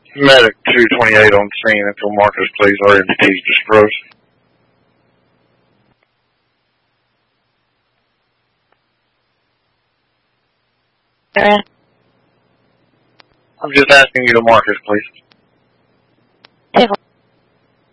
Medic 228 on scene until Marcus, please. RMT's dispersed. I'm just asking you to Marcus, please. Table